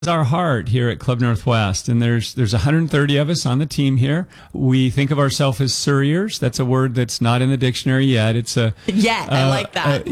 Our heart here at Club Northwest, and there's 130 of us on the team here. We think of ourselves as Surreyors. That's a word that's not in the dictionary yet. It's a I like that.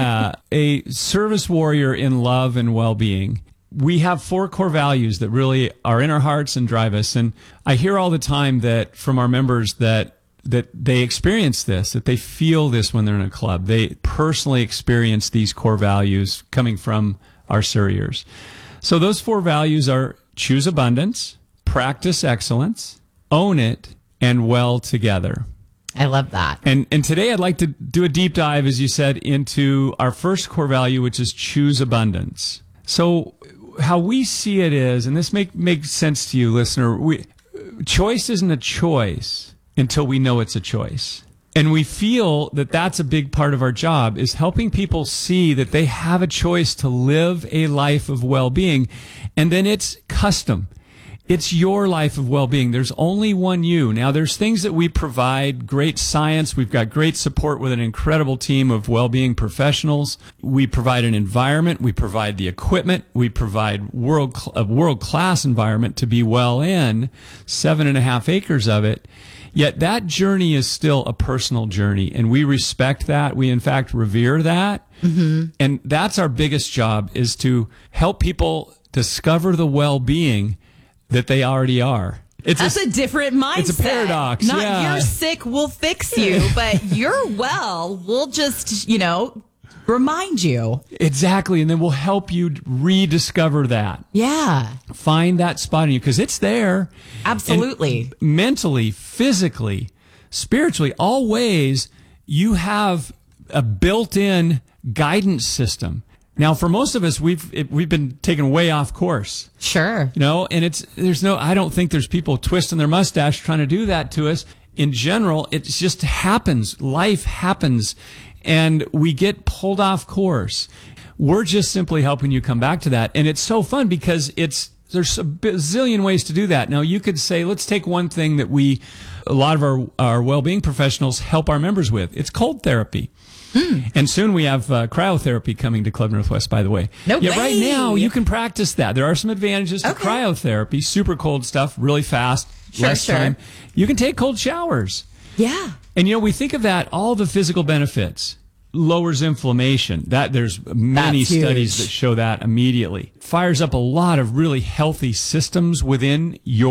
A service warrior in love and well-being. We have 4 core values that really are in our hearts and drive us. And I hear all the time that from our members that they experience this, that they feel this when they're in a club. They personally experience these core values coming from our Surreyors. So those 4 values are choose abundance, practice excellence, own it, and well together. I love that. And today I'd like to do a deep dive, as you said, into our first core value, which is choose abundance. So how we see it is, and this makes sense to you, listener, choice isn't a choice until we know it's a choice. And we feel that that's a big part of our job, is helping people see that they have a choice to live a life of well-being. And then it's custom. It's your life of well-being. There's only one you. Now, there's things that we provide, great science. We've got great support with an incredible team of well-being professionals. We provide an environment. We provide the equipment. We provide a world-class environment to be well in, 7.5 acres of it. Yet that journey is still a personal journey, and we respect that. We, in fact, revere that. Mm-hmm. And that's our biggest job, is to help people discover the well-being that they already are. That's a different mindset. It's a paradox. Not you're sick, we'll fix you, but you're well, we'll just, remind you. Exactly. And then we'll help you rediscover that. Yeah. Find that spot in you, because it's there. Absolutely. And mentally, physically, spiritually, all ways, you have a built-in guidance system. Now, for most of us, we've been taken way off course. Sure. And I don't think there's people twisting their mustache trying to do that to us. In general, it just happens. Life happens, and we get pulled off course. We're just simply helping you come back to that. And it's so fun because there's a bazillion ways to do that. Now, you could say, let's take one thing that a lot of our well-being professionals help our members with. It's cold therapy. And soon we have cryotherapy coming to Club Northwest, by the way. No way. Right now, you can practice that. There are some advantages to cryotherapy, super cold stuff, really fast, less time. You can take cold showers. Yeah. And, we think of that, all the physical benefits. Lowers inflammation. There's many studies that show that immediately. Fires up a lot of really healthy systems within your